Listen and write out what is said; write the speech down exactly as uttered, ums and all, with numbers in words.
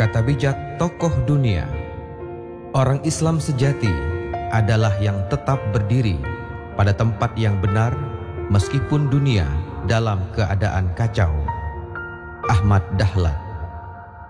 Kata bijak tokoh dunia, orang Islam sejati adalah yang tetap berdiri pada tempat yang benar meskipun dunia dalam keadaan kacau. Ahmad Dahlan.